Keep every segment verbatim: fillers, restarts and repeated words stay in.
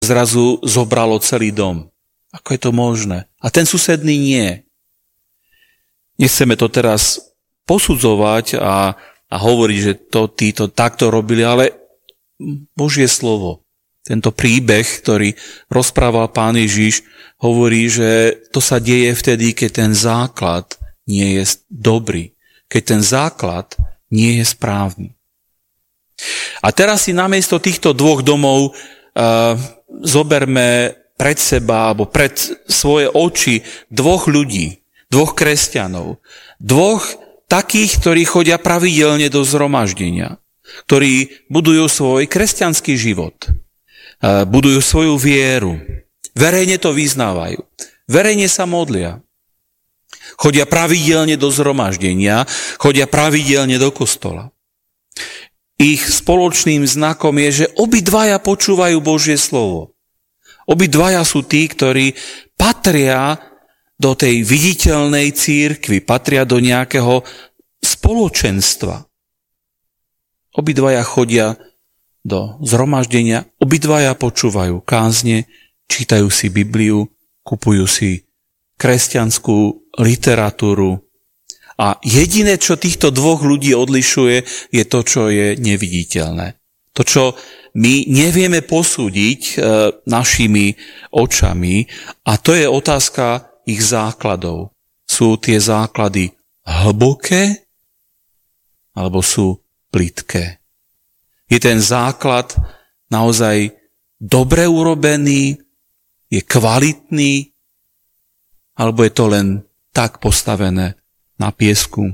zrazu zobralo celý dom. Ako je to možné? A ten susedný nie. Nechceme to teraz posudzovať a, a hovoriť, že to títo takto robili, ale Božie slovo, tento príbeh, ktorý rozprával Pán Ježiš, hovorí, že to sa deje vtedy, keď ten základ nie je dobrý, keď ten základ nie je správny. A teraz si namiesto týchto dvoch domov uh, zoberme pred seba, alebo pred svoje oči dvoch ľudí, dvoch kresťanov, dvoch takých, ktorí chodia pravidelne do zhromaždenia, ktorí budujú svoj kresťanský život, budujú svoju vieru, verejne to vyznávajú, verejne sa modlia, chodia pravidelne do zhromaždenia, chodia pravidelne do kostola. Ich spoločným znakom je, že obidvaja počúvajú Božie slovo. Obidvaja sú tí, ktorí patria do tej viditeľnej cirkvi, patria do nejakého spoločenstva. Obidvaja chodia do zhromaždenia, obidvaja počúvajú kázne, čítajú si Bibliu, kupujú si kresťanskú literatúru. A jediné, čo týchto dvoch ľudí odlišuje, je to, čo je neviditeľné. To, čo my nevieme posúdiť e, našimi očami, a to je otázka ich základov. Sú tie základy hlboké, alebo sú plitké? Je ten základ naozaj dobre urobený, je kvalitný, alebo je to len tak postavené na piesku?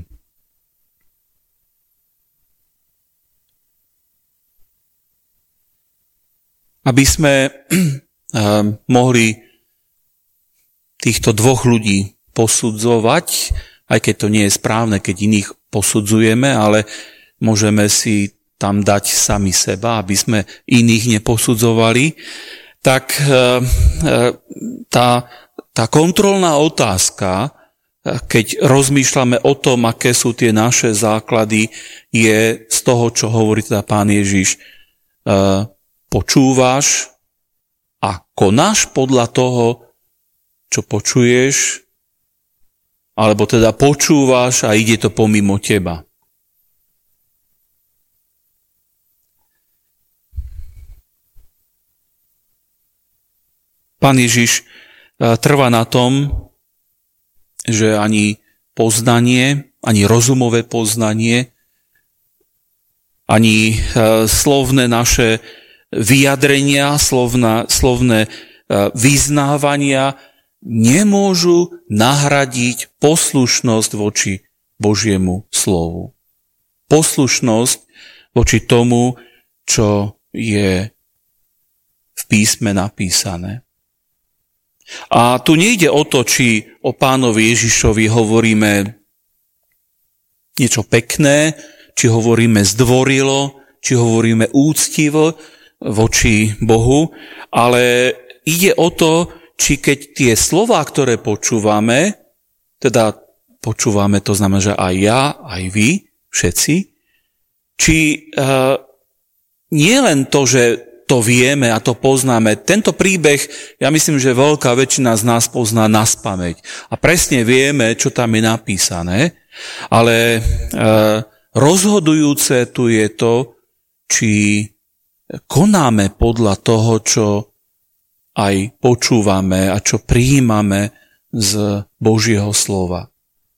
Aby sme mohli týchto dvoch ľudí posudzovať, aj keď to nie je správne, keď iných posudzujeme, ale môžeme si tam dať sami seba, aby sme iných neposudzovali, tak tá, tá kontrolná otázka, keď rozmýšľame o tom, aké sú tie naše základy, je z toho, čo hovorí teda Pán Ježiš. Počúvaš a konáš podľa toho, čo počuješ, alebo teda počúvaš a ide to pomimo teba. Pán Ježiš trvá na tom, že ani poznanie, ani rozumové poznanie, ani slovné naše vyjadrenia, slovná, slovné vyznávania nemôžu nahradiť poslušnosť voči Božiemu slovu. Poslušnosť voči tomu, čo je v písme napísané. A tu nejde o to, či o Pánovi Ježišovi hovoríme niečo pekné, či hovoríme zdvorilo, či hovoríme úctivo voči Bohu, ale ide o to, či keď tie slová, ktoré počúvame, teda počúvame, to znamená, že aj ja, aj vy, všetci, či uh, nie len to, že to vieme a to poznáme. Tento príbeh, ja myslím, že veľká väčšina z nás pozná naspamäť. A presne vieme, čo tam je napísané, ale uh, rozhodujúce tu je to, či konáme podľa toho, čo aj počúvame a čo prijímame z Božieho slova.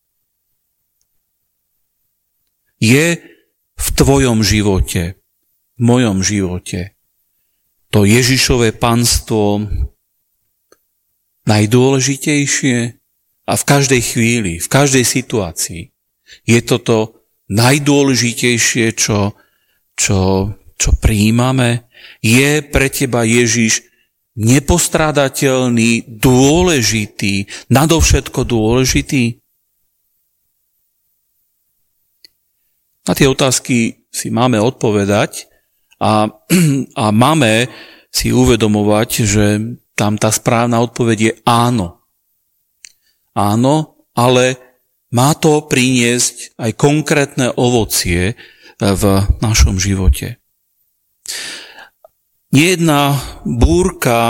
Je v tvojom živote, v mojom živote to Ježišové panstvo najdôležitejšie a v každej chvíli, v každej situácii je toto najdôležitejšie, čo, čo, čo prijímame. Je pre teba Ježiš nepostrádateľný, dôležitý, nadovšetko dôležitý? Na tie otázky si máme odpovedať a, a máme si uvedomovať, že tam tá správna odpoveď je áno. Áno, ale má to priniesť aj konkrétne ovocie v našom živote. Nejedná búrka